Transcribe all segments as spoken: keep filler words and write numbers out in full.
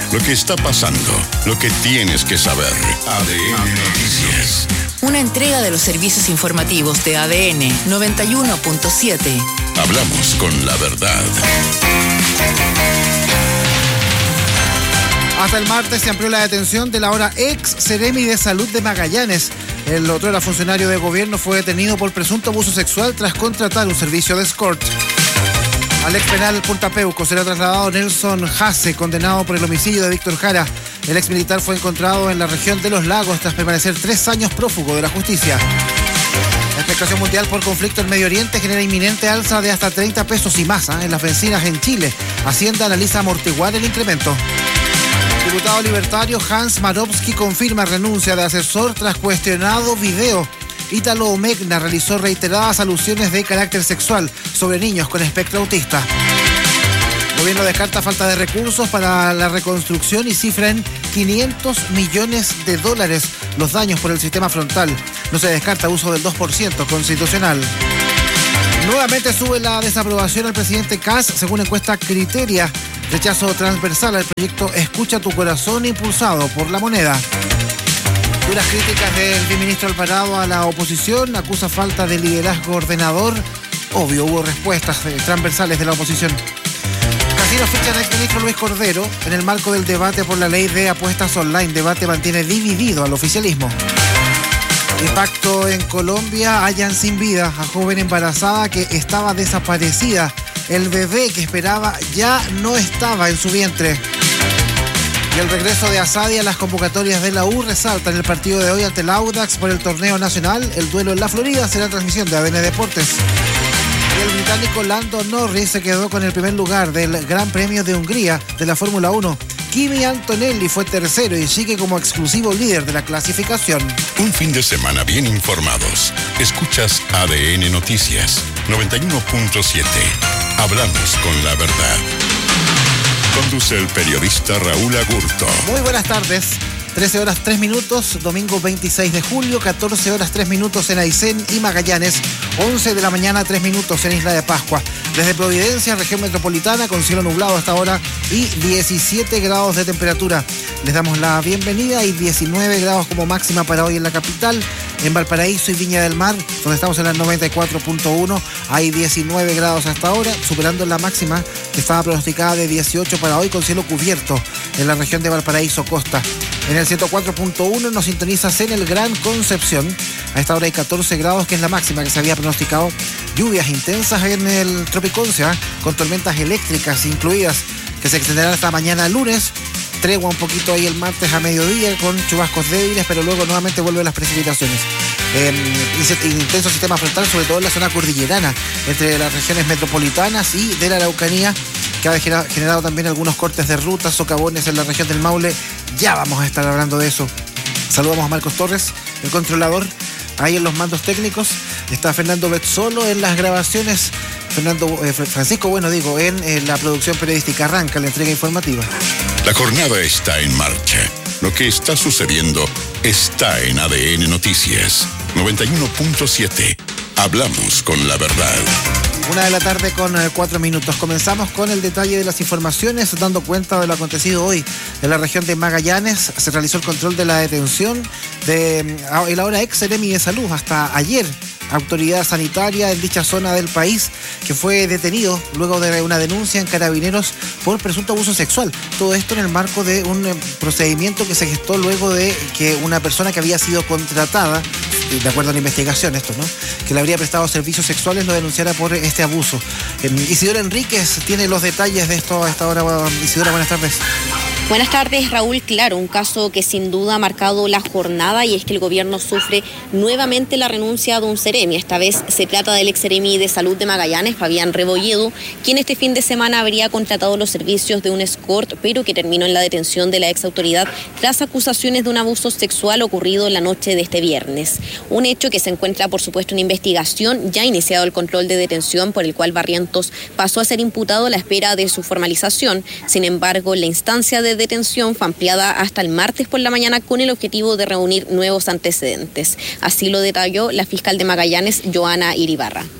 Lo que está pasando, lo que tienes que saber. A D N Noticias. Una entrega de los servicios informativos de A D N noventa y uno punto siete. Hablamos con la verdad. Hasta el martes se amplió la detención del ahora ex Seremi de Salud de Magallanes. El otro era funcionario de gobierno, fue detenido por presunto abuso sexual tras contratar un servicio de escort. Al ex penal Punta Peuco será trasladado Nelson Hasse, condenado por el homicidio de Víctor Jara. El ex militar fue encontrado en la región de Los Lagos tras permanecer tres años prófugo de la justicia. La expectación mundial por conflicto en Medio Oriente genera inminente alza de hasta treinta pesos y más ¿eh? en las bencinas en Chile. Hacienda analiza amortiguar el incremento. El diputado libertario Hans Marowski confirma renuncia de asesor tras cuestionado video. Ítalo Omegna realizó reiteradas alusiones de carácter sexual sobre niños con espectro autista. El gobierno descarta falta de recursos para la reconstrucción y cifra en quinientos millones de dólares los daños por el sistema frontal. No se descarta uso del dos por ciento constitucional. Nuevamente sube la desaprobación al presidente Kast según encuesta Criteria. Rechazo transversal al proyecto Escucha tu Corazón impulsado por La Moneda. Duras críticas del ministro Alvarado a la oposición, acusa falta de liderazgo ordenador. Obvio, hubo respuestas transversales de la oposición. Casinos fichan al exministro Luis Cordero en el marco del debate por la ley de apuestas online. Debate mantiene dividido al oficialismo. Impacto en Colombia, hallan sin vida a joven embarazada que estaba desaparecida. El bebé que esperaba ya no estaba en su vientre. Y el regreso de Asadi a las convocatorias de la U resalta en el partido de hoy ante el Audax por el torneo nacional. El duelo en la Florida será transmisión de A D N Deportes. Y el británico Lando Norris se quedó con el primer lugar del Gran Premio de Hungría de la Fórmula uno. Kimi Antonelli fue tercero y sigue como exclusivo líder de la clasificación. Un fin de semana bien informados. Escuchas A D N Noticias noventa y uno punto siete. Hablamos con la verdad. Conduce el periodista Raúl Agurto. Muy buenas tardes. trece horas tres minutos, domingo veintiséis de julio, catorce horas tres minutos en Aysén y Magallanes, once de la mañana tres minutos en Isla de Pascua. Desde Providencia, región metropolitana, con cielo nublado hasta ahora y diecisiete grados de temperatura. Les damos la bienvenida y diecinueve grados como máxima para hoy en la capital. En Valparaíso y Viña del Mar, donde estamos en la noventa y cuatro punto uno, hay diecinueve grados hasta ahora, superando la máxima que estaba pronosticada de dieciocho para hoy, con cielo cubierto en la región de Valparaíso Costa. En el ciento cuatro punto uno nos sintonizas en el Gran Concepción. A esta hora hay catorce grados, que es la máxima que se había pronosticado. Lluvias intensas en el Tropiconcia, con tormentas eléctricas incluidas, que se extenderán hasta mañana lunes. Tregua un poquito ahí el martes a mediodía con chubascos débiles, pero luego nuevamente vuelven las precipitaciones. Eh, intenso sistema frontal, sobre todo en la zona cordillerana, entre las regiones metropolitanas y de la Araucanía, que ha generado también algunos cortes de rutas, socavones en la región del Maule. Ya vamos a estar hablando de eso. Saludamos a Marcos Torres, el controlador, ahí en los mandos técnicos. Está Fernando Betzolo en las grabaciones. Fernando, eh, Francisco, bueno, digo, en eh, la producción periodística. Arranca la entrega informativa. La jornada está en marcha. Lo que está sucediendo está en A D N Noticias noventa y uno punto siete. Hablamos con la verdad. Una de la tarde con eh, cuatro minutos. Comenzamos con el detalle de las informaciones, dando cuenta de lo acontecido hoy en la región de Magallanes. Se realizó el control de la detención de eh, el ahora ex Seremi de Salud hasta ayer. Autoridad sanitaria en dicha zona del país, que fue detenido luego de una denuncia en Carabineros por presunto abuso sexual. Todo esto en el marco de un procedimiento que se gestó luego de que una persona que había sido contratada, de acuerdo a la investigación esto, ¿no?, que le habría prestado servicios sexuales, lo denunciara por este abuso. Isidora Enríquez tiene los detalles de esto a esta hora. Isidora, buenas tardes. Buenas tardes, Raúl. Claro, un caso que sin duda ha marcado la jornada, y es que el gobierno sufre nuevamente la renuncia de un seremi. Esta vez se trata del ex seremi de Salud de Magallanes, Fabián Rebolledo, quien este fin de semana habría contratado los servicios de un escort, pero que terminó en la detención de la ex autoridad tras acusaciones de un abuso sexual ocurrido en la noche de este viernes. Un hecho que se encuentra, por supuesto, en investigación. Ya ha iniciado el control de detención, por el cual Barrientos pasó a ser imputado a la espera de su formalización. Sin embargo, la instancia de detención fue ampliada hasta el martes por la mañana con el objetivo de reunir nuevos antecedentes. Así lo detalló la fiscal de Magallanes, Joana Iribarra.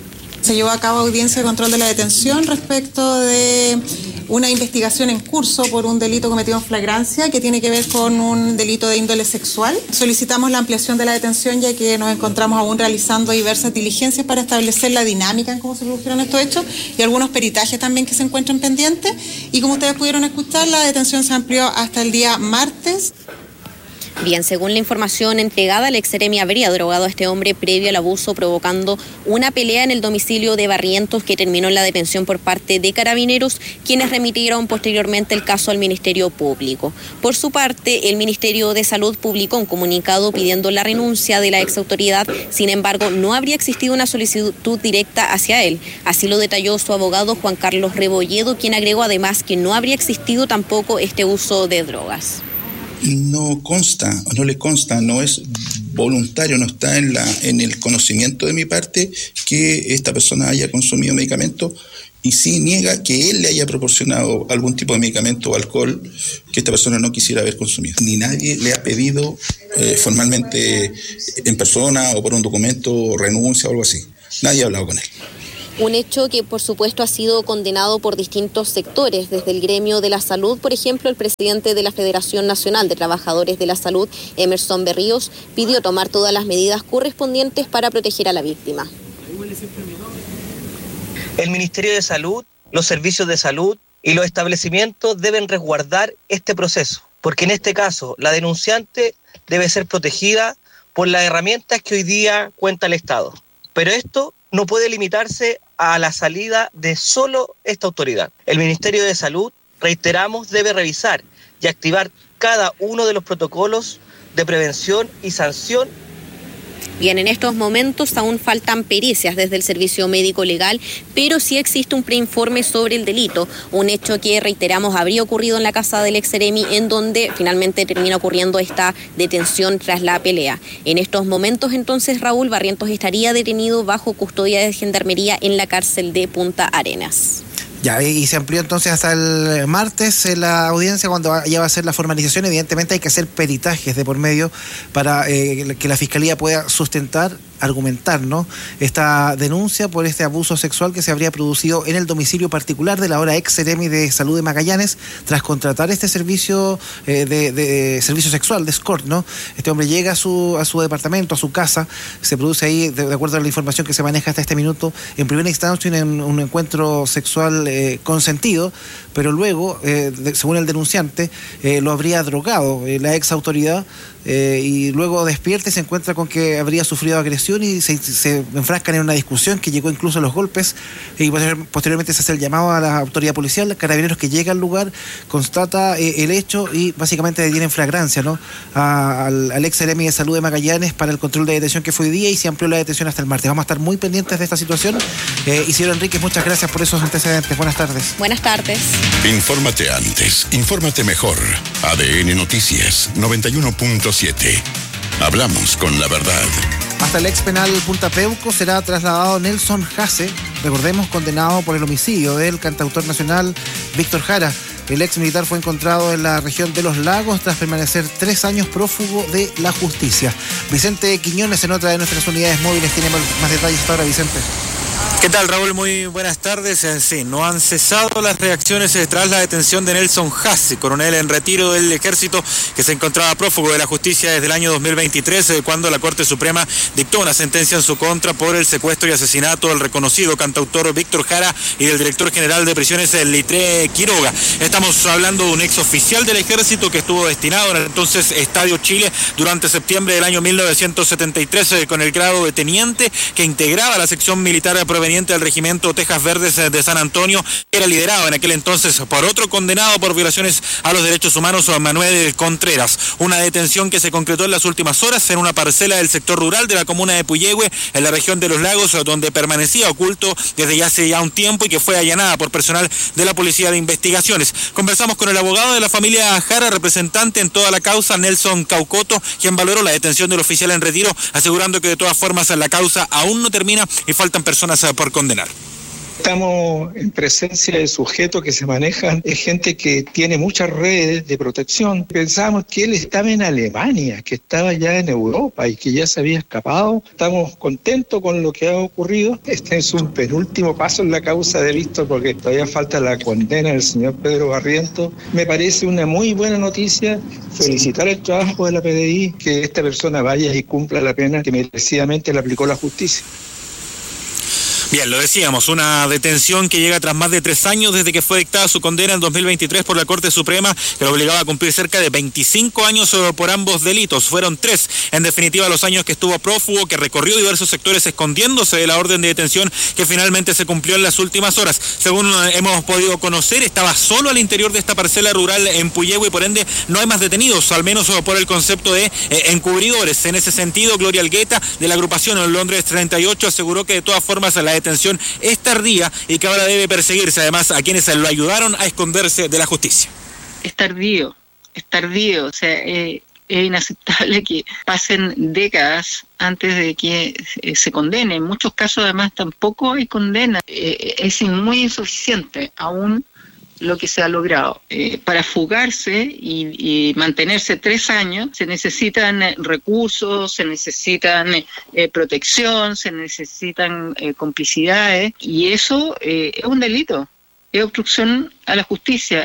Se llevó a cabo audiencia de control de la detención respecto de una investigación en curso por un delito cometido en flagrancia que tiene que ver con un delito de índole sexual. Solicitamos la ampliación de la detención ya que nos encontramos aún realizando diversas diligencias para establecer la dinámica en cómo se produjeron estos hechos y algunos peritajes también que se encuentran pendientes. Y como ustedes pudieron escuchar, la detención se amplió hasta el día martes. Bien, según la información entregada, el ex-seremi habría drogado a este hombre previo al abuso, provocando una pelea en el domicilio de Barrientos que terminó en la detención por parte de Carabineros, quienes remitieron posteriormente el caso al Ministerio Público. Por su parte, el Ministerio de Salud publicó un comunicado pidiendo la renuncia de la exautoridad. Sin embargo, no habría existido una solicitud directa hacia él. Así lo detalló su abogado Juan Carlos Rebolledo, quien agregó además que no habría existido tampoco este uso de drogas. No consta, no le consta, no es voluntario, no está en la en el conocimiento de mi parte que esta persona haya consumido medicamento, y sí niega que él le haya proporcionado algún tipo de medicamento o alcohol que esta persona no quisiera haber consumido. Ni nadie le ha pedido eh, formalmente en persona o por un documento renuncia o algo así. Nadie ha hablado con él. Un hecho que, por supuesto, ha sido condenado por distintos sectores, desde el gremio de la salud. Por ejemplo, el presidente de la Federación Nacional de Trabajadores de la Salud, Emerson Berríos, pidió tomar todas las medidas correspondientes para proteger a la víctima. El Ministerio de Salud, los servicios de salud y los establecimientos deben resguardar este proceso, porque en este caso la denunciante debe ser protegida por las herramientas que hoy día cuenta el Estado. Pero esto no puede limitarse a la salida de solo esta autoridad. El Ministerio de Salud, reiteramos, debe revisar y activar cada uno de los protocolos de prevención y sanción. Bien, en estos momentos aún faltan pericias desde el Servicio Médico Legal, pero sí existe un preinforme sobre el delito, un hecho que, reiteramos, habría ocurrido en la casa del ex-seremi, en donde finalmente termina ocurriendo esta detención tras la pelea. En estos momentos, entonces, Raúl Barrientos estaría detenido bajo custodia de Gendarmería en la cárcel de Punta Arenas. Ya, y se amplió entonces hasta el martes en la audiencia, cuando ya va a ser la formalización. Evidentemente hay que hacer peritajes de por medio para eh, que la Fiscalía pueda sustentar, argumentar, ¿no?, esta denuncia por este abuso sexual que se habría producido en el domicilio particular de la ahora ex-seremi de Salud de Magallanes, tras contratar este servicio eh, de, de servicio sexual, de escort, ¿no? Este hombre llega a su, a su departamento, a su casa, se produce ahí, de, de acuerdo a la información que se maneja hasta este minuto, en primera instancia un, un encuentro sexual eh, consentido, pero luego, eh, de, según el denunciante, eh, lo habría drogado eh, la ex autoridad. Eh, y luego despierta y se encuentra con que habría sufrido agresión y se, se enfrascan en una discusión que llegó incluso a los golpes, y posteriormente se hace el llamado a la autoridad policial. Carabineros, que llega al lugar, constata eh, el hecho y básicamente detiene en flagrancia, ¿no?, a, al, al ex-seremi de Salud de Magallanes para el control de detención que fue hoy día, y se amplió la detención hasta el martes. Vamos a estar muy pendientes de esta situación. eh, Isidro Enríquez, muchas gracias por esos antecedentes. Buenas tardes. Buenas tardes. Infórmate antes, infórmate mejor. A D N Noticias noventa y uno punto siete. Hablamos con la verdad. Hasta el ex penal Punta Peuco será trasladado Nelson Jase, recordemos, condenado por el homicidio del cantautor nacional Víctor Jara. El ex militar fue encontrado en la región de Los Lagos tras permanecer tres años prófugo de la justicia. Vicente Quiñones, en otra de nuestras unidades móviles, tiene más detalles hasta ahora. Vicente. ¿Qué tal, Raúl? Muy buenas tardes. Sí, no han cesado las reacciones tras la detención de Nelson Jase, coronel en retiro del Ejército, que se encontraba prófugo de la justicia desde el año dos mil veintitrés, cuando la Corte Suprema dictó una sentencia en su contra por el secuestro y asesinato del reconocido cantautor Víctor Jara y del director general de prisiones, Litré Quiroga. Estamos hablando de un ex oficial del Ejército que estuvo destinado en el entonces Estadio Chile durante septiembre del año mil novecientos setenta y tres con el grado de teniente, que integraba la sección militar proveniente del regimiento Tejas Verdes de San Antonio. Era liderado en aquel entonces por otro condenado por violaciones a los derechos humanos, Manuel Contreras. Una detención que se concretó en las últimas horas en una parcela del sector rural de la comuna de Puyehue, en la región de Los Lagos, donde permanecía oculto desde ya hace ya un tiempo y que fue allanada por personal de la Policía de Investigaciones. Conversamos con el abogado de la familia Jara, representante en toda la causa, Nelson Caucoto, quien valoró la detención del oficial en retiro, asegurando que de todas formas la causa aún no termina y faltan personas por condenar. Estamos en presencia de sujetos que se manejan, es gente que tiene muchas redes de protección. Pensábamos que él estaba en Alemania, que estaba ya en Europa y que ya se había escapado. Estamos contentos con lo que ha ocurrido. Este es un penúltimo paso en la causa de Víctor, porque todavía falta la condena del señor Pedro Barrientos. Me parece una muy buena noticia. Felicitar el trabajo de la P D I, que esta persona vaya y cumpla la pena que merecidamente le aplicó la justicia. Bien, lo decíamos, una detención que llega tras más de tres años desde que fue dictada su condena en dos mil veintitrés por la Corte Suprema, que lo obligaba a cumplir cerca de veinticinco años por ambos delitos. Fueron tres, en definitiva, los años que estuvo prófugo, que recorrió diversos sectores escondiéndose de la orden de detención que finalmente se cumplió en las últimas horas. Según hemos podido conocer, estaba solo al interior de esta parcela rural en Puyehue y por ende no hay más detenidos, al menos por el concepto de eh, encubridores. En ese sentido, Gloria Algueta, de la agrupación en Londres treinta y ocho, aseguró que de todas formas la detención es tardía y que ahora debe perseguirse además a quienes lo ayudaron a esconderse de la justicia. Es tardío, es tardío, o sea, eh, es inaceptable que pasen décadas antes de que eh, se condene. En muchos casos además tampoco hay condena, eh, es muy insuficiente aún lo que se ha logrado. Eh, para fugarse y, y mantenerse tres años se necesitan eh, recursos, se necesitan eh, protección, se necesitan eh, complicidades y eso eh, es un delito, es obstrucción a la justicia.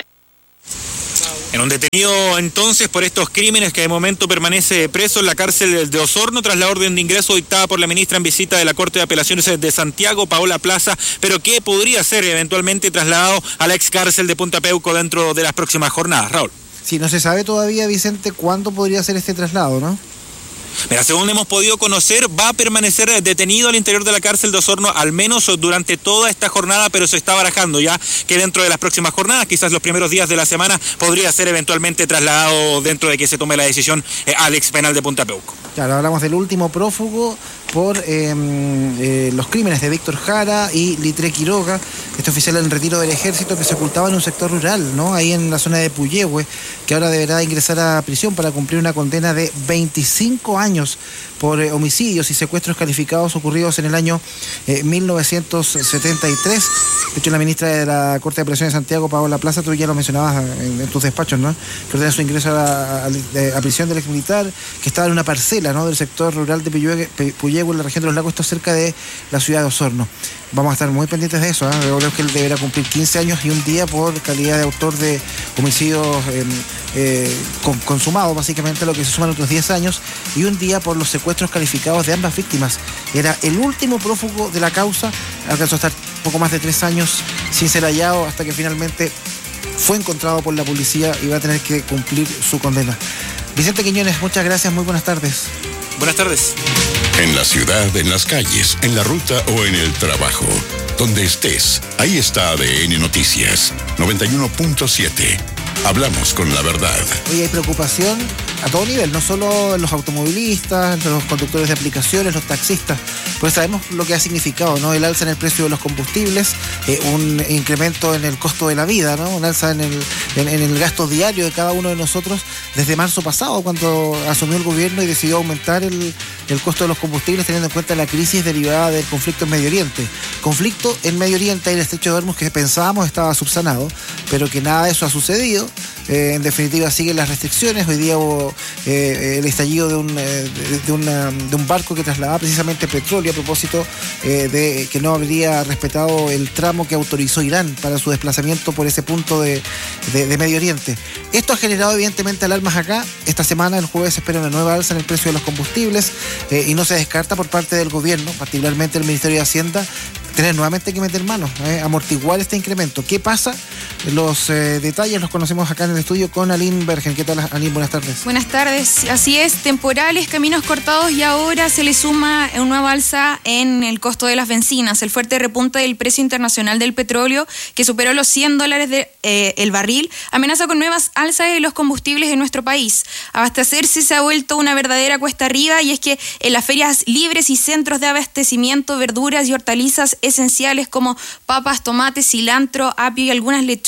En un detenido entonces por estos crímenes que de momento permanece preso en la cárcel de Osorno tras la orden de ingreso dictada por la ministra en visita de la Corte de Apelaciones de Santiago, Paola Plaza, pero que podría ser eventualmente trasladado a la ex cárcel de Punta Peuco dentro de las próximas jornadas. Raúl. Sí, no se sabe todavía, Vicente, cuándo podría ser este traslado, ¿no? Mira, según hemos podido conocer, va a permanecer detenido al interior de la cárcel de Osorno al menos durante toda esta jornada, pero se está barajando ya que dentro de las próximas jornadas, quizás los primeros días de la semana, podría ser eventualmente trasladado dentro de que se tome la decisión eh, al ex penal de Punta Peuco. Claro, hablamos del último prófugo por eh, eh, los crímenes de Víctor Jara y Litre Quiroga, este oficial en retiro del ejército que se ocultaba en un sector rural, ¿no? Ahí en la zona de Puyehue, que ahora deberá ingresar a prisión para cumplir una condena de veinticinco años por eh, homicidios y secuestros calificados ocurridos en el año eh, mil novecientos setenta y tres. De hecho, la ministra de la Corte de Apelaciones de Santiago, Paola Plaza, tú ya lo mencionabas en, en tus despachos, ¿no? Que ordena su ingreso a, a, a prisión del exmilitar, que estaba en una parcela, ¿no?, del sector rural de Puyehue, Puyehue, en la región de los lagos, esto cerca de la ciudad de Osorno. Vamos a estar muy pendientes de eso, ¿eh? Recordemos que él deberá cumplir quince años y un día por calidad de autor de homicidios eh, eh, con, consumados, básicamente, lo que se suman otros diez años, y un día por los secuestros calificados de ambas víctimas. Era el último prófugo de la causa, alcanzó a estar poco más de tres años sin ser hallado hasta que finalmente fue encontrado por la policía y va a tener que cumplir su condena. Vicente Quiñones, muchas gracias, muy buenas tardes. Buenas tardes. En la ciudad, en las calles, en la ruta o en el trabajo. Donde estés, ahí está A D N Noticias, noventa y uno punto siete. Hablamos con la verdad. Hoy hay preocupación a todo nivel, no solo en los automovilistas, en los conductores de aplicaciones, los taxistas, pues sabemos lo que ha significado, ¿no? El alza en el precio de los combustibles, eh, un incremento en el costo de la vida, ¿no? Un alza en el, en, en el gasto diario de cada uno de nosotros desde marzo pasado, cuando asumió el gobierno y decidió aumentar el, el costo de los combustibles teniendo en cuenta la crisis derivada del conflicto en Medio Oriente. Conflicto en Medio Oriente y el estrecho de Hormuz que pensábamos estaba subsanado, pero que nada de eso ha sucedido. Eh, en definitiva siguen las restricciones. Hoy día hubo eh, el estallido de un, eh, de, de, una, de un barco que trasladaba precisamente petróleo a propósito eh, de que no habría respetado el tramo que autorizó Irán para su desplazamiento por ese punto de, de, de Medio Oriente. Esto ha generado evidentemente alarmas acá. Esta semana, el jueves, se espera una nueva alza en el precio de los combustibles eh, y no se descarta por parte del gobierno, particularmente el Ministerio de Hacienda, tener nuevamente que meter manos, eh, amortiguar este incremento. ¿Qué pasa? Los eh, detalles los conocemos acá en el estudio con Aline Bergen. ¿Qué tal, Aline? Buenas tardes. Buenas tardes. Así es, temporales, caminos cortados y ahora se le suma una nueva alza en el costo de las bencinas. El fuerte repunte del precio internacional del petróleo, que superó los cien dólares de, eh, el barril, amenaza con nuevas alzas de los combustibles en nuestro país. Abastecerse se ha vuelto una verdadera cuesta arriba y es que en las ferias libres y centros de abastecimiento, verduras y hortalizas esenciales como papas, tomates, cilantro, apio y algunas lechugas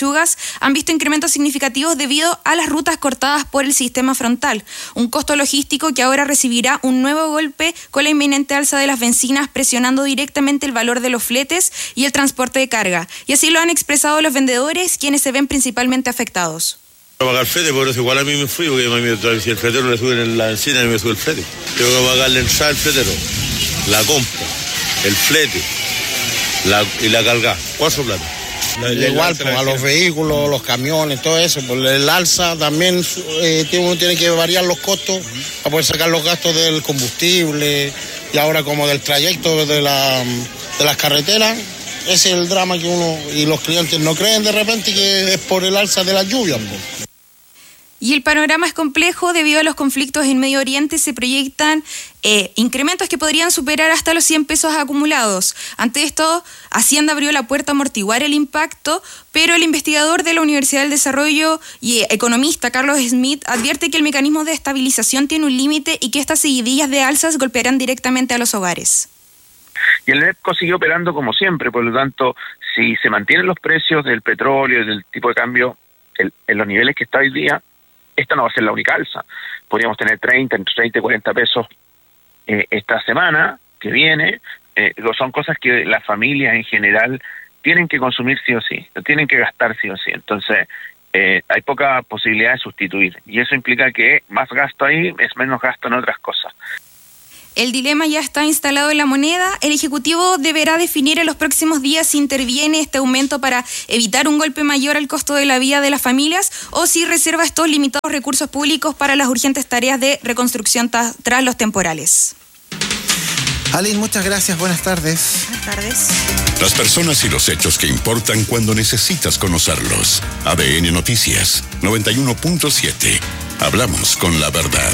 lechugas han visto incrementos significativos debido a las rutas cortadas por el sistema frontal. Un costo logístico que ahora recibirá un nuevo golpe con la inminente alza de las bencinas, presionando directamente el valor de los fletes y el transporte de carga. Y así lo han expresado los vendedores, quienes se ven principalmente afectados. Tengo que pagar el flete, por eso igual a mí me fui, porque a mí, si el fletero le suben en la encina, a mí me sube el flete. Tengo que pagar la entrada del fletero, la compra, el flete la, y la carga. Cuatro plata. Igual, pues, a los vehículos, los camiones, todo eso, pues el alza también eh, uno tiene que variar los costos para poder sacar los gastos del combustible y ahora como del trayecto de, la, de las carreteras. Ese es el drama que uno y los clientes no creen de repente que es por el alza de las lluvias. Pues. Y el panorama es complejo debido a los conflictos en Medio Oriente. Se proyectan eh, incrementos que podrían superar hasta los cien pesos acumulados. Ante esto, Hacienda abrió la puerta a amortiguar el impacto, pero el investigador de la Universidad del Desarrollo y economista Carlos Smith advierte que el mecanismo de estabilización tiene un límite y que estas seguidillas de alzas golpearán directamente a los hogares. Y el N E P sigue operando como siempre, por lo tanto, si se mantienen los precios del petróleo y del tipo de cambio el, en los niveles que está hoy día, esta no va a ser la única alza. Podríamos tener treinta, entre treinta y cuarenta pesos eh, esta semana que viene. Eh, son cosas que las familias en general tienen que consumir sí o sí, tienen que gastar sí o sí. Entonces, eh, hay poca posibilidad de sustituir. Y eso implica que más gasto ahí es menos gasto en otras cosas. El dilema ya está instalado en la moneda. El Ejecutivo deberá definir en los próximos días si interviene este aumento para evitar un golpe mayor al costo de la vida de las familias o si reserva estos limitados recursos públicos para las urgentes tareas de reconstrucción t- tras los temporales. Aline, muchas gracias. Buenas tardes. Buenas tardes. Las personas y los hechos que importan cuando necesitas conocerlos. A D N Noticias noventa y uno punto siete. Hablamos con la verdad.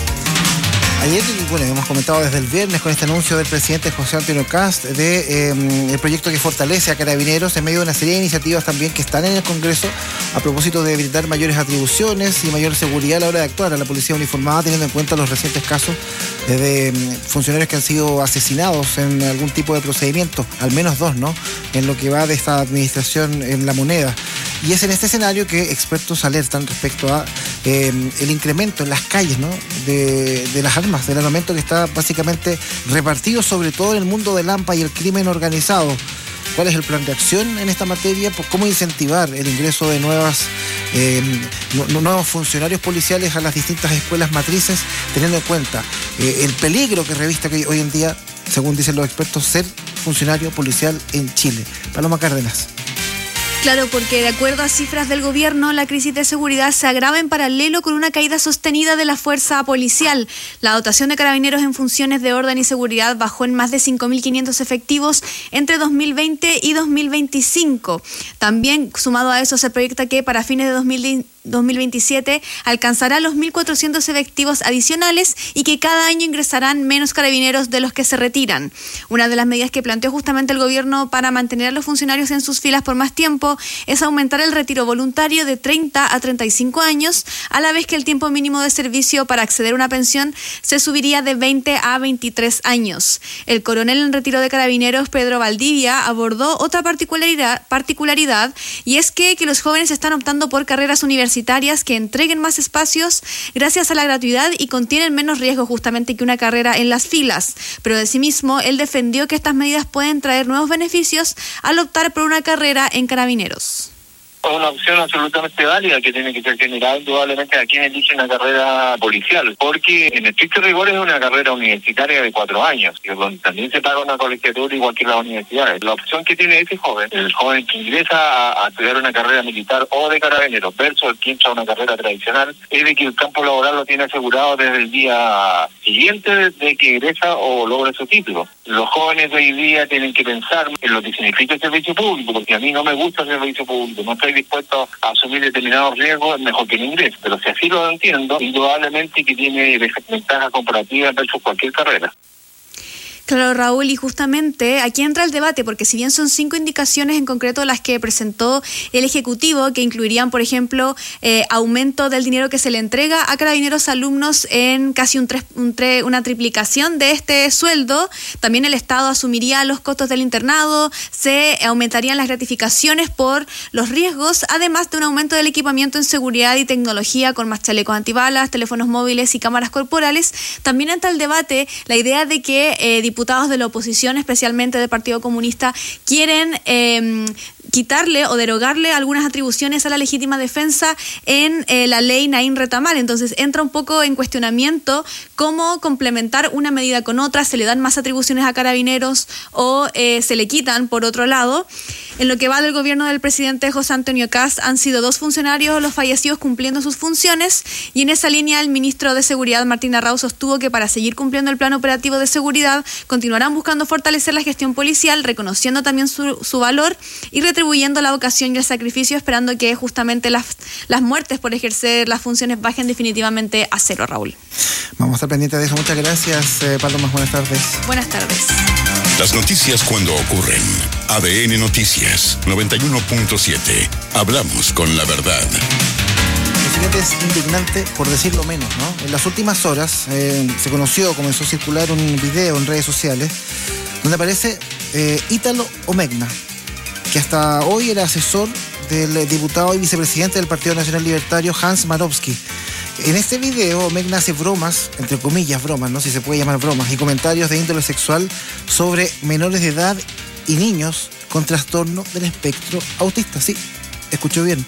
Ayer, bueno, hemos comentado desde el viernes con este anuncio del presidente José Antonio Kast de eh, el proyecto que fortalece a Carabineros en medio de una serie de iniciativas también que están en el Congreso a propósito de brindar mayores atribuciones y mayor seguridad a la hora de actuar a la policía uniformada, teniendo en cuenta los recientes casos de, de funcionarios que han sido asesinados en algún tipo de procedimiento, al menos dos, ¿no?, en lo que va de esta administración en la moneda. Y es en este escenario que expertos alertan respecto a eh, el incremento en las calles, ¿no?, de, de las armas, del armamento que está básicamente repartido sobre todo en el mundo del AMPA y el crimen organizado. ¿Cuál es el plan de acción en esta materia? ¿Cómo incentivar el ingreso de nuevas eh, nu- nuevos funcionarios policiales a las distintas escuelas matrices, teniendo en cuenta eh, el peligro que reviste que hoy en día, según dicen los expertos, ser funcionario policial en Chile? Paloma Cárdenas. Claro, porque de acuerdo a cifras del gobierno, la crisis de seguridad se agrava en paralelo con una caída sostenida de la fuerza policial. La dotación de carabineros en funciones de orden y seguridad bajó en más de cinco mil quinientos efectivos entre dos mil veinte y dos mil veinticinco. También, sumado a eso, se proyecta que para fines de dos mil veintisiete alcanzará los mil cuatrocientos efectivos adicionales y que cada año ingresarán menos carabineros de los que se retiran. Una de las medidas que planteó justamente el gobierno para mantener a los funcionarios en sus filas por más tiempo es aumentar el retiro voluntario de treinta a treinta y cinco años, a la vez que el tiempo mínimo de servicio para acceder a una pensión se subiría de veinte a veintitrés años. El coronel en retiro de Carabineros, Pedro Valdivia, abordó otra particularidad, particularidad y es que, que los jóvenes están optando por carreras universitarias que entreguen más espacios gracias a la gratuidad y contienen menos riesgo justamente que una carrera en las filas. Pero de sí mismo, él defendió que estas medidas pueden traer nuevos beneficios al optar por una carrera en Carabineros. Es una opción absolutamente válida que tiene que ser generada indudablemente a quien elige una carrera policial, porque en estricto rigor es una carrera universitaria de cuatro años, y donde también se paga una colegiatura igual que las universidades. La opción que tiene ese joven, el joven que ingresa a, a estudiar una carrera militar o de carabineros versus el que entra a una carrera tradicional, es de que el campo laboral lo tiene asegurado desde el día siguiente de, de que ingresa o logra su título. Los jóvenes hoy día tienen que pensar en lo que significa el servicio público, porque a mí no me gusta el servicio público, no estoy dispuesto a asumir determinados riesgos, es mejor que no ingrese. Pero si así lo entiendo, indudablemente que tiene ventajas comparativas versus cualquier carrera. Claro, Raúl, y justamente aquí entra el debate, porque si bien son cinco indicaciones en concreto las que presentó el Ejecutivo, que incluirían, por ejemplo, eh, aumento del dinero que se le entrega a carabineros alumnos en casi un tres, un tres, una triplicación de este sueldo, también el Estado asumiría los costos del internado, se aumentarían las gratificaciones por los riesgos, además de un aumento del equipamiento en seguridad y tecnología con más chalecos antibalas, teléfonos móviles y cámaras corporales. También entra el debate la idea de que eh, diputados de la oposición, especialmente del Partido Comunista, quieren eh, quitarle o derogarle algunas atribuciones a la legítima defensa en eh, la ley Naín Retamal. Entonces entra un poco en cuestionamiento cómo complementar una medida con otra, se le dan más atribuciones a carabineros o eh, se le quitan por otro lado. En lo que va del gobierno del presidente José Antonio Kast, han sido dos funcionarios los fallecidos cumpliendo sus funciones, y en esa línea el ministro de Seguridad, Martín Arrau, sostuvo que para seguir cumpliendo el plan operativo de seguridad continuarán buscando fortalecer la gestión policial, reconociendo también su, su valor y retribuyendo la vocación y el sacrificio, esperando que justamente las, las muertes por ejercer las funciones bajen definitivamente a cero, Raúl. Vamos a estar pendientes de eso. Muchas gracias, eh, Paloma. Buenas tardes. Buenas tardes. Las noticias cuando ocurren. A D N Noticias noventa y uno punto siete. Hablamos con la verdad. Lo siguiente es indignante, por decirlo menos, ¿no? En las últimas horas eh, se conoció, comenzó a circular un video en redes sociales donde aparece eh, Ítalo Omegna, que hasta hoy era asesor del diputado y vicepresidente del Partido Nacional Libertario, Hans Marowski. En este video, Omegna hace bromas, entre comillas bromas, no sé si se puede llamar bromas, y comentarios de índole sexual sobre menores de edad y niños con trastorno del espectro autista. Sí, escuchó bien.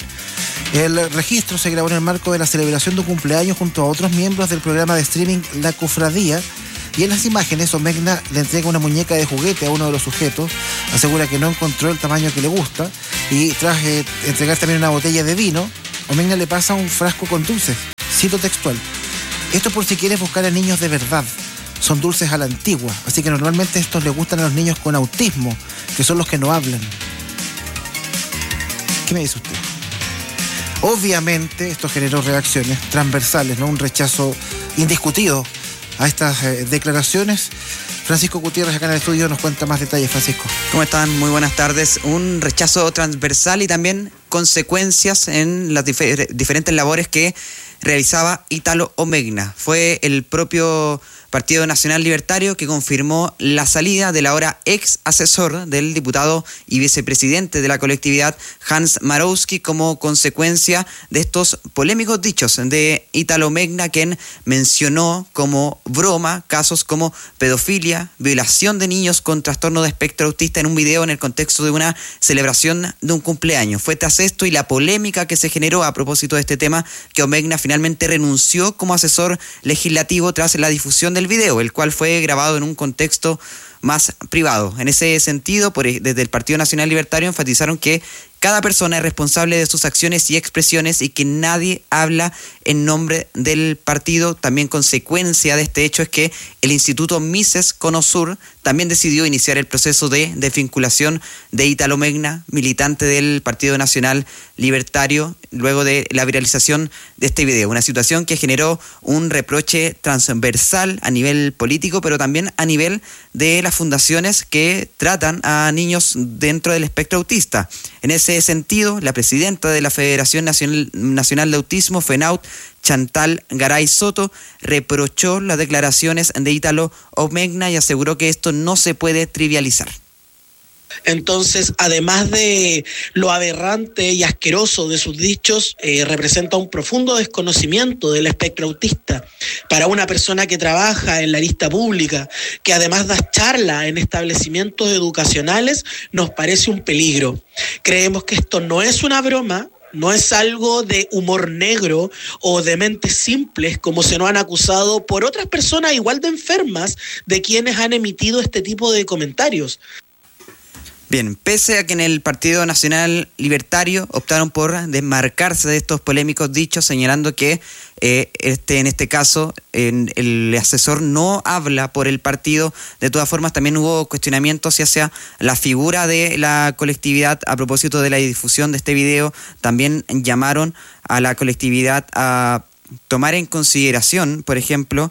El registro se grabó en el marco de la celebración de un cumpleaños junto a otros miembros del programa de streaming La Cofradía, y en las imágenes Omegna le entrega una muñeca de juguete a uno de los sujetos, asegura que no encontró el tamaño que le gusta, y tras eh, entregar también una botella de vino, Omegna le pasa un frasco con dulces. Cito textual: esto por si quieres buscar a niños de verdad, son dulces a la antigua, así que normalmente estos les gustan a los niños con autismo, que son los que no hablan. ¿Qué me dice usted? Obviamente esto generó reacciones transversales, ¿no? Un rechazo indiscutido a estas eh, declaraciones. Francisco Gutiérrez, acá en el estudio, nos cuenta más detalles. Francisco. ¿Cómo están? Muy buenas tardes. Un rechazo transversal y también consecuencias en las difer- diferentes labores que realizaba Ítalo Omegna. Fue el propio Partido Nacional Libertario que confirmó la salida del ahora ex asesor del diputado y vicepresidente de la colectividad, Hans Marowski, como consecuencia de estos polémicos dichos de Ítalo Omegna, quien mencionó como broma casos como pedofilia, violación de niños con trastorno de espectro autista en un video en el contexto de una celebración de un cumpleaños. Fue tras esto y la polémica que se generó a propósito de este tema que Omegna finalmente renunció como asesor legislativo tras la difusión del video, el cual fue grabado en un contexto más privado. En ese sentido, por, desde el Partido Nacional Libertario enfatizaron que cada persona es responsable de sus acciones y expresiones y que nadie habla en nombre del partido. También consecuencia de este hecho es que el Instituto Mises Conosur también decidió iniciar el proceso de desvinculación de Ítalo Omegna, militante del Partido Nacional Libertario, luego de la viralización de este video. Una situación que generó un reproche transversal a nivel político, pero también a nivel de las fundaciones que tratan a niños dentro del espectro autista. En ese sentido, la presidenta de la Federación Nacional, Nacional de Autismo, FENAUT, Chantal Garay Soto, reprochó las declaraciones de Ítalo Omegna y aseguró que esto no se puede trivializar. Entonces, además de lo aberrante y asqueroso de sus dichos, eh, representa un profundo desconocimiento del espectro autista. Para una persona que trabaja en la lista pública, que además da charla en establecimientos educacionales, nos parece un peligro. Creemos que esto no es una broma, no es algo de humor negro o de mentes simples, como se nos han acusado por otras personas igual de enfermas de quienes han emitido este tipo de comentarios. Bien, pese a que en el Partido Nacional Libertario optaron por desmarcarse de estos polémicos dichos, señalando que eh, este, en este caso en, el asesor no habla por el partido. De todas formas, también hubo cuestionamientos hacia la figura de la colectividad a propósito de la difusión de este video. También llamaron a la colectividad a tomar en consideración, por ejemplo,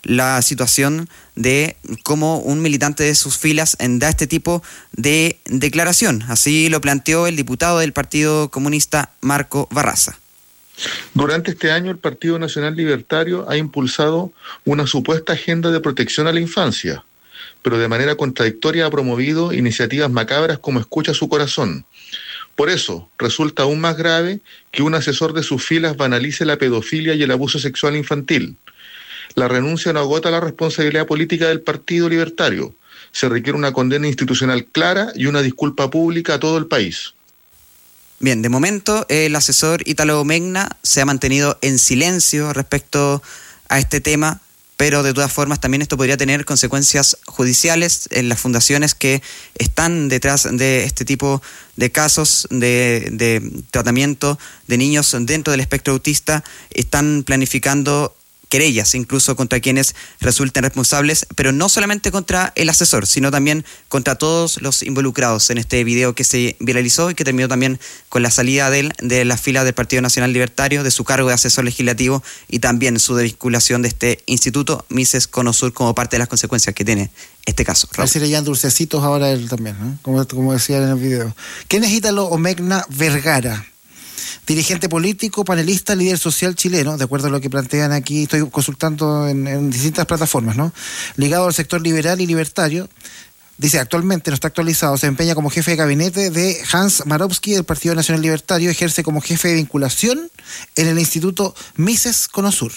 la situación de cómo un militante de sus filas da este tipo de declaración. Así lo planteó el diputado del Partido Comunista, Marco Barraza. Durante este año, el Partido Nacional Libertario ha impulsado una supuesta agenda de protección a la infancia, pero de manera contradictoria ha promovido iniciativas macabras como Escucha su corazón. Por eso, resulta aún más grave que un asesor de sus filas banalice la pedofilia y el abuso sexual infantil. La renuncia no agota la responsabilidad política del Partido Libertario. Se requiere una condena institucional clara y una disculpa pública a todo el país. Bien, de momento el asesor Ítalo Omegna se ha mantenido en silencio respecto a este tema, pero de todas formas también esto podría tener consecuencias judiciales en las fundaciones que están detrás de este tipo de casos de, de tratamiento de niños dentro del espectro autista. Están planificando querellas incluso contra quienes resulten responsables, pero no solamente contra el asesor, sino también contra todos los involucrados en este video que se viralizó y que terminó también con la salida de él de la fila del Partido Nacional Libertario, de su cargo de asesor legislativo y también su desvinculación de este instituto Mises Conosur como parte de las consecuencias que tiene este caso. A ver si le llaman dulcecitos ahora él también, ¿no? Como, como decía en el video. ¿Quién es Ítalo Omegna Vergara? Dirigente político, panelista, líder social chileno, de acuerdo a lo que plantean aquí, estoy consultando en, en distintas plataformas, ¿no? Ligado al sector liberal y libertario, dice actualmente, no está actualizado, se empeña como jefe de gabinete de Hans Marowski del Partido Nacional Libertario, ejerce como jefe de vinculación en el Instituto Mises Conosur.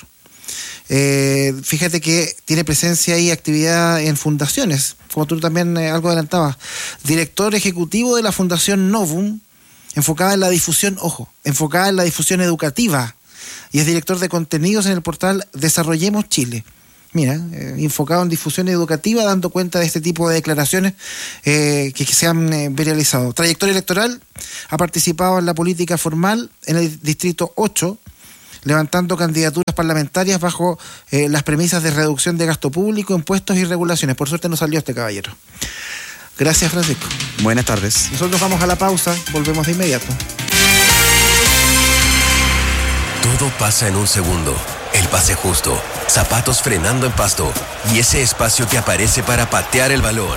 Eh, fíjate que tiene presencia y actividad en fundaciones, como tú también eh, algo adelantabas. Director ejecutivo de la Fundación Novum, enfocada en la difusión, ojo, enfocada en la difusión educativa, y es director de contenidos en el portal Desarrollemos Chile. Mira, eh, enfocado en difusión educativa, dando cuenta de este tipo de declaraciones eh, que, que se han eh, viralizado. Trayectoria electoral, ha participado en la política formal en el Distrito ocho, levantando candidaturas parlamentarias bajo eh, las premisas de reducción de gasto público, impuestos y regulaciones. Por suerte no salió este caballero. Gracias, Francisco. Buenas tardes. Nosotros vamos a la pausa, volvemos de inmediato. Todo pasa en un segundo. El pase justo, zapatos frenando en pasto y ese espacio que aparece para patear el balón.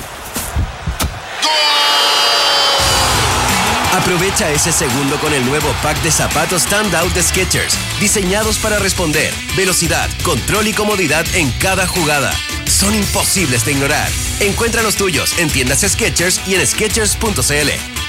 Aprovecha ese segundo con el nuevo pack de zapatos Standout de Skechers, diseñados para responder, velocidad, control y comodidad en cada jugada. Son imposibles de ignorar. Encuentra los tuyos en tiendas Skechers y en skechers punto c l.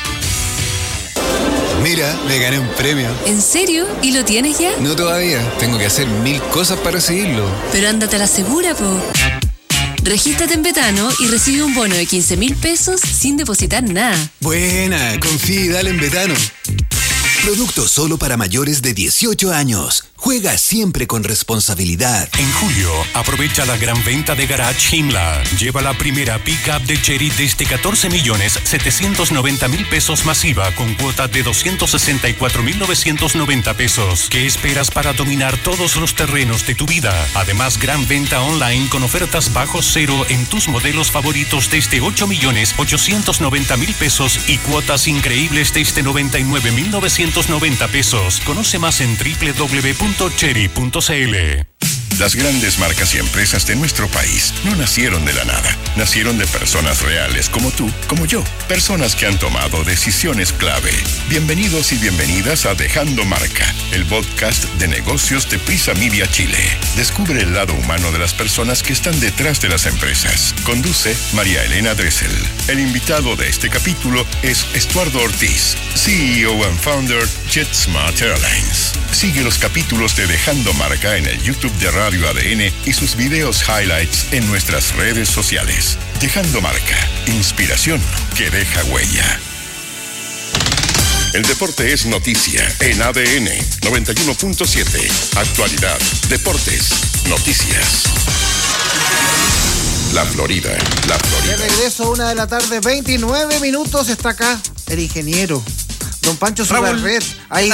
Mira, me gané un premio. ¿En serio? ¿Y lo tienes ya? No todavía. Tengo que hacer mil cosas para recibirlo. Pero ándate a la segura, po. Regístrate en Betano y recibe un bono de quince mil pesos sin depositar nada. Buena, confía y dale en Betano. Producto solo para mayores de dieciocho años. Juega siempre con responsabilidad. En julio, aprovecha la gran venta de Garage Himla. Lleva la primera pick-up de Chery desde catorce millones setecientos noventa mil pesos masiva con cuota de doscientos sesenta y cuatro mil novecientos noventa pesos. ¿Qué esperas para dominar todos los terrenos de tu vida? Además, gran venta online con ofertas bajo cero en tus modelos favoritos desde ocho millones ochocientos noventa mil pesos y cuotas increíbles desde noventa y nueve mil novecientos noventa pesos. Conoce más en doble u doble u doble u punto chery punto c l. Las grandes marcas y empresas de nuestro país no nacieron de la nada. Nacieron de personas reales como tú, como yo. Personas que han tomado decisiones clave. Bienvenidos y bienvenidas a Dejando Marca, el podcast de negocios de Prisa Media Chile. Descubre el lado humano de las personas que están detrás de las empresas. Conduce María Elena Dressel. El invitado de este capítulo es Estuardo Ortiz, C E O and Founder JetSmart Airlines. Sigue los capítulos de Dejando Marca en el YouTube de Radio A D N y sus videos highlights en nuestras redes sociales. Dejando Marca, inspiración que deja huella. El deporte es noticia en A D N noventa y uno punto siete. Actualidad, deportes, noticias. La Florida, la Florida. De regreso, una de la tarde, veintinueve minutos, está acá el ingeniero, don Pancho Sugarret. Ahí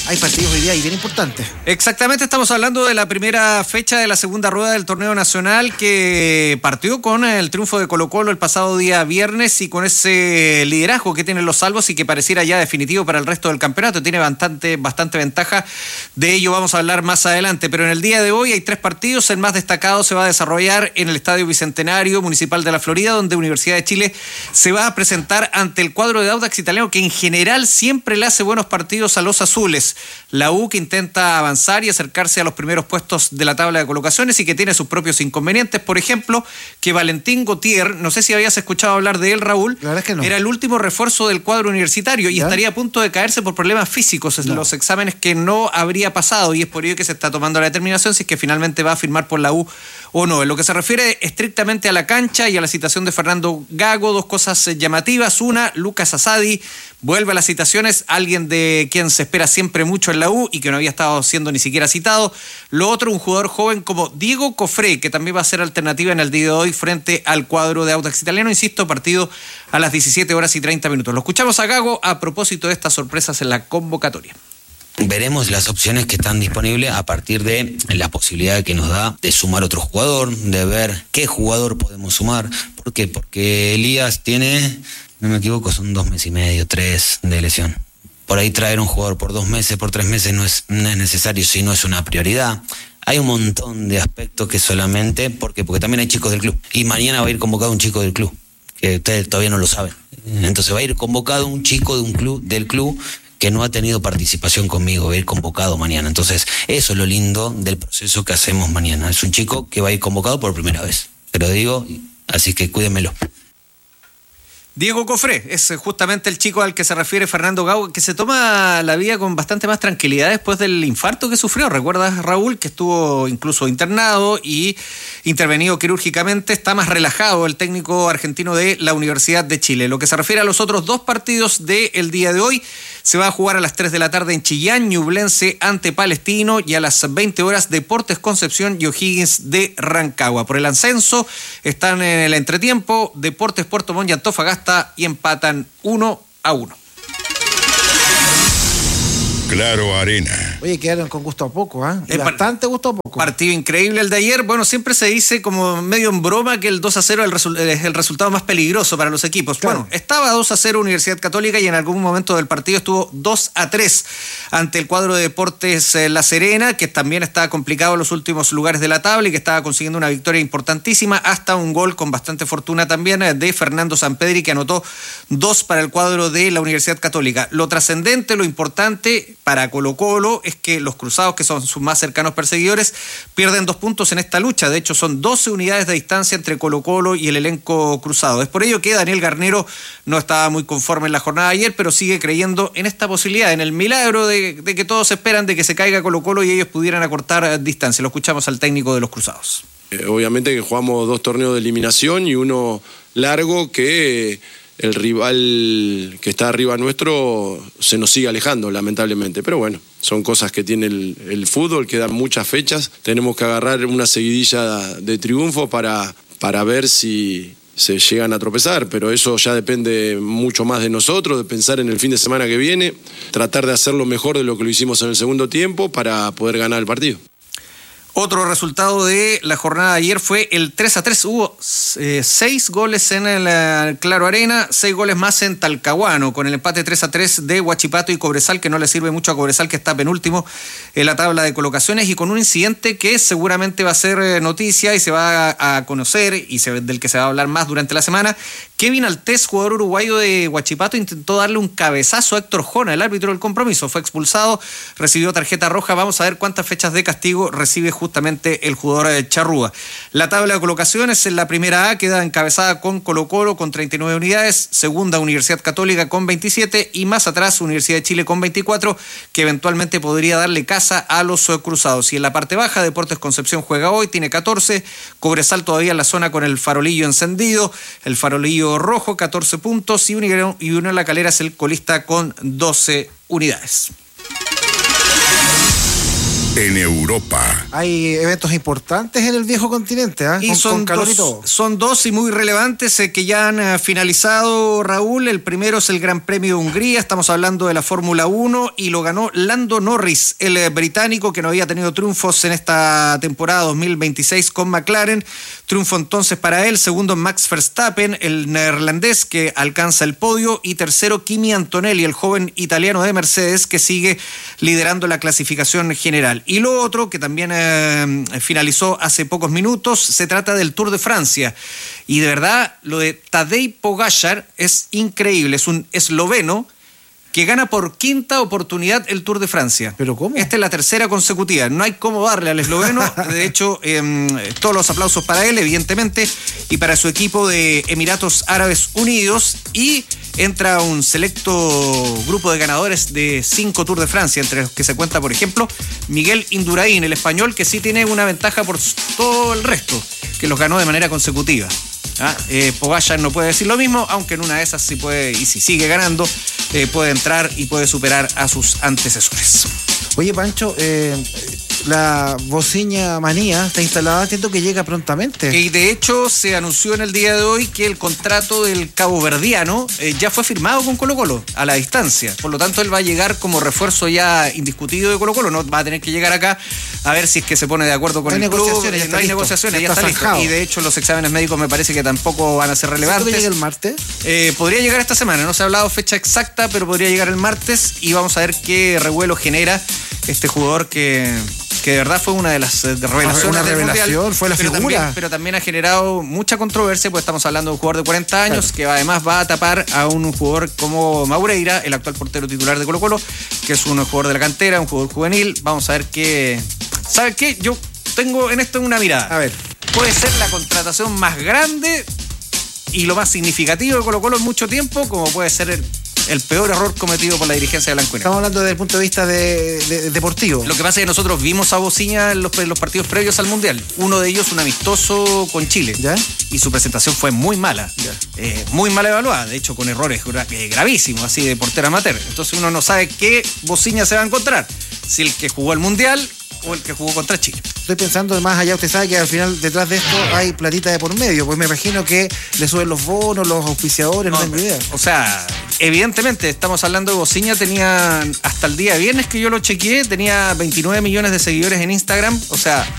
hay partidos hoy día y bien importantes. Exactamente, estamos hablando de la primera fecha de la segunda rueda del torneo nacional que partió con el triunfo de Colo-Colo el pasado día viernes y con ese liderazgo que tienen los salvos y que pareciera ya definitivo para el resto del campeonato. Tiene bastante, bastante ventaja, de ello vamos a hablar más adelante, pero en el día de hoy hay tres partidos. El más destacado se va a desarrollar en el Estadio Bicentenario Municipal de la Florida, donde Universidad de Chile se va a presentar ante el cuadro de Audax Italiano, que en general siempre le hace buenos partidos a los azules. La U, que intenta avanzar y acercarse a los primeros puestos de la tabla de colocaciones y que tiene sus propios inconvenientes. Por ejemplo, que Valentín Gautier, no sé si habías escuchado hablar de él, Raúl, la verdad es que no. Era el último refuerzo del cuadro universitario y ¿Ya? estaría a punto de caerse por problemas físicos en No. los exámenes que no habría pasado, y es por ello que se está tomando la determinación si es que finalmente va a firmar por la U o no. En lo que se refiere estrictamente a la cancha y a la citación de Fernando Gago, dos cosas eh, llamativas. Una, Lucas Asadi vuelve a las citaciones, alguien de quien se espera siempre mucho en la U y que no había estado siendo ni siquiera citado. Lo otro, un jugador joven como Diego Cofré, que también va a ser alternativa en el día de hoy frente al cuadro de Audax Italiano. Insisto, partido a las diecisiete horas y treinta minutos. Lo escuchamos a Gago a propósito de estas sorpresas en la convocatoria. Veremos las opciones que están disponibles a partir de la posibilidad que nos da de sumar otro jugador, de ver qué jugador podemos sumar. ¿Por qué? Porque Elías tiene, no me equivoco, son dos meses y medio, tres de lesión. Por ahí traer un jugador por dos meses, por tres meses no es, no es necesario, si no es una prioridad. Hay un montón de aspectos que solamente, porque, porque también hay chicos del club. Y mañana va a ir convocado un chico del club, que ustedes todavía no lo saben. Entonces va a ir convocado un chico de un club, del club, que no ha tenido participación conmigo, va a ir convocado mañana. Entonces, eso es lo lindo del proceso que hacemos mañana. Es un chico que va a ir convocado por primera vez. Te lo digo, así que cuídenmelo. Diego Cofré es justamente el chico al que se refiere Fernando Gago, que se toma la vida con bastante más tranquilidad después del infarto que sufrió. ¿Recuerdas, Raúl, que estuvo incluso internado y intervenido quirúrgicamente? Está más relajado el técnico argentino de la Universidad de Chile. Lo que se refiere a los otros dos partidos del día de hoy, se va a jugar a las tres de la tarde en Chillán, Ñublense ante Palestino, y a las veinte horas Deportes Concepción y O'Higgins de Rancagua. Por el ascenso están en el entretiempo Deportes Puerto Montt y Antofagasta, y empatan uno a uno. Claro Arena. Oye, quedaron con gusto a poco, ¿ah? ¿eh? Bastante gusto a poco. Partido increíble el de ayer. Bueno, siempre se dice como medio en broma que el dos a cero es el, resu- es el resultado más peligroso para los equipos. Claro. Bueno, estaba dos a cero Universidad Católica y en algún momento del partido estuvo dos a tres ante el cuadro de Deportes eh, La Serena, que también estaba complicado en los últimos lugares de la tabla y que estaba consiguiendo una victoria importantísima, hasta un gol con bastante fortuna también eh, de Fernando Sampedri, que anotó dos para el cuadro de la Universidad Católica. Lo trascendente, lo importante para Colo-Colo es que los cruzados, que son sus más cercanos perseguidores, pierden dos puntos en esta lucha. De hecho, son doce unidades de distancia entre Colo-Colo y el elenco cruzado. Es por ello que Daniel Garnero no estaba muy conforme en la jornada de ayer, pero sigue creyendo en esta posibilidad, en el milagro de, de que todos esperan de que se caiga Colo-Colo y ellos pudieran acortar distancia. Lo escuchamos al técnico de los cruzados. Eh, obviamente que jugamos dos torneos de eliminación y uno largo que el rival que está arriba nuestro se nos sigue alejando, lamentablemente. Pero bueno, son cosas que tiene el, el fútbol, quedan muchas fechas. Tenemos que agarrar una seguidilla de triunfo para, para ver si se llegan a tropezar, pero eso ya depende mucho más de nosotros, de pensar en el fin de semana que viene, tratar de hacerlo mejor de lo que lo hicimos en el segundo tiempo para poder ganar el partido. Otro resultado de la jornada de ayer fue el tres a tres. Hubo eh, seis goles en el uh, Claro Arena, seis goles más en Talcahuano, con el empate tres a tres de Huachipato y Cobresal, que no le sirve mucho a Cobresal, que está penúltimo en la tabla de colocaciones, y con un incidente que seguramente va a ser eh, noticia y se va a, a conocer, y se, del que se va a hablar más durante la semana. Kevin Altés, jugador uruguayo de Huachipato, intentó darle un cabezazo a Héctor Jona, el árbitro del compromiso. Fue expulsado, recibió tarjeta roja. Vamos a ver cuántas fechas de castigo recibe justamente el jugador de Charrúa. La tabla de colocaciones en la primera A queda encabezada con Colo-Colo con treinta y nueve unidades, segunda Universidad Católica con veintisiete y más atrás Universidad de Chile con veinticuatro, que eventualmente podría darle casa a los cruzados. Y en la parte baja, Deportes Concepción juega hoy, tiene catorce, Cobresal todavía en la zona con el farolillo encendido, el farolillo rojo, catorce puntos, y Unión, y Unión La Calera es el colista con doce unidades. en Europa. Hay eventos importantes en el viejo continente, ¿eh? Y con, son, con calor dos, y todo. son dos y muy relevantes eh, que ya han eh, finalizado, Raúl. El primero es el Gran Premio de Hungría. Estamos hablando de la Fórmula uno y lo ganó Lando Norris, el eh, británico que no había tenido triunfos en esta temporada dos mil veintiséis con McLaren. Triunfo entonces para él. Segundo, Max Verstappen, el neerlandés que alcanza el podio. Y tercero, Kimi Antonelli, el joven italiano de Mercedes que sigue liderando la clasificación general. Y lo otro, que también eh, finalizó hace pocos minutos, se trata del Tour de Francia. Y de verdad, lo de Tadej Pogačar es increíble. Es un esloveno que gana por quinta oportunidad el Tour de Francia. ¿Pero cómo? Esta es la tercera consecutiva. No hay cómo darle al esloveno. De hecho, eh, todos los aplausos para él, evidentemente, y para su equipo de Emiratos Árabes Unidos. Y entra un selecto grupo de ganadores de cinco Tours de Francia, entre los que se cuenta, por ejemplo, Miguel Indurain, el español, que sí tiene una ventaja por todo el resto, que los ganó de manera consecutiva. ¿Ah? Eh, Pogačar no puede decir lo mismo, aunque en una de esas sí puede, y si sigue ganando, eh, puede entrar y puede superar a sus antecesores. Oye, Pancho, eh, la bocina manía está instalada, entiendo que llega prontamente. Y de hecho se anunció en el día de hoy que el contrato del caboverdiano eh, ya fue firmado con Colo-Colo a la distancia. Por lo tanto, él va a llegar como refuerzo ya indiscutido de Colo-Colo. No va a tener que llegar acá a ver si es que se pone de acuerdo con no el club. Ya no hay listo. negociaciones, ya, ya está, está listo. Y de hecho los exámenes médicos me parece que tampoco van a ser relevantes. ¿Cuándo llega el martes? Eh, podría llegar esta semana, no se ha hablado fecha exacta, pero podría llegar el martes y vamos a ver qué revuelo genera este jugador que, que de verdad fue una de las revelaciones una del revelación, mundial, fue la pero figura. También, pero también ha generado mucha controversia, pues estamos hablando de un jugador de cuarenta años, claro, que además va a tapar a un jugador como Maureira, el actual portero titular de Colo-Colo, que es un jugador de la cantera, un jugador juvenil. Vamos a ver qué... ¿Sabes qué? Yo tengo en esto una mirada. A ver. Puede ser la contratación más grande y lo más significativo de Colo-Colo en mucho tiempo, como puede ser el, el peor error cometido por la dirigencia de Blanco y Negro. Estamos hablando desde el punto de vista de, de, de deportivo. Lo que pasa es que nosotros vimos a Bociña en los, en los partidos previos al Mundial. Uno de ellos un amistoso con Chile. ¿Ya? Y su presentación fue muy mala. Eh, muy mal evaluada, de hecho con errores gra- eh, gravísimos, así de portero amateur. Entonces uno no sabe qué Bociña se va a encontrar. Si el que jugó el Mundial o el que jugó contra Chile. Estoy pensando más allá, usted sabe que al final detrás de esto hay platita de por medio, pues me imagino que le suben los bonos, los auspiciadores, no, no tengo idea. O sea, evidentemente estamos hablando de Bociña, tenía hasta el día viernes que yo lo chequeé, tenía veintinueve millones de seguidores en Instagram, o sea,